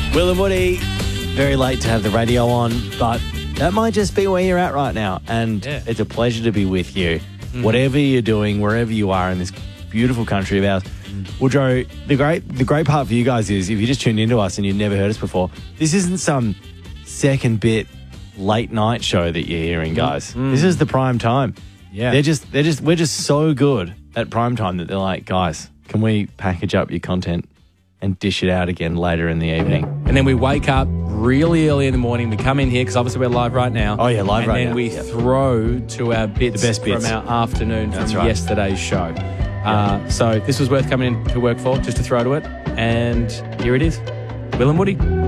Will and Woody, very late to have the radio on, but that might just be where you're at right now. And it's a pleasure to be with you. Whatever you're doing, wherever you are in this beautiful country of ours. Well, Joe, the great part for you guys is if you just tuned into us and you've never heard us before, this isn't some second bit late night show that you're hearing, guys. This is the prime time. Yeah. We're just so good at prime time that they're like, guys, can we package up your content and dish it out again later in the evening? And then we wake up really early in the morning. We come in here because obviously we're live right now. Oh, yeah, live right now. And then we throw to our bits, The best bits from our afternoon That's from right. yesterday's show. So this was worth coming in to work for, just to throw to it. And here it is. Will and Woody.